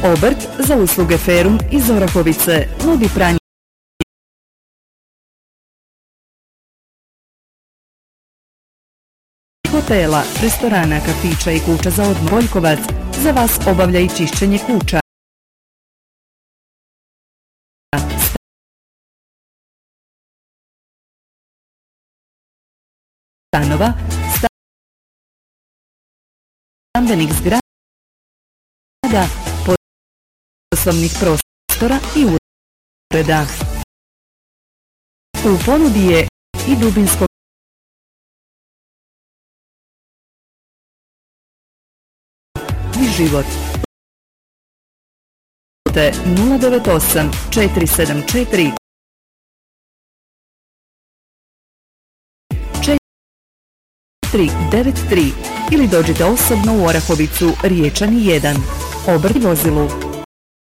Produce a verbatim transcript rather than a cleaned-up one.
Obrt za usluge Ferum iz Orahovice nudi pranje hotela, restorana, kafića i kuća za odmor. Boljkovac za vas obavlja i čišćenje kuća, stanova, stambenih zgrada, poslovnih prostora i ureda. U ponudi je i dubinsko život. nula devet osam četiri sedam četiri četiri devet tri ili dođite osobno u Orahovicu, Riječani jedan. Obrt vozilu.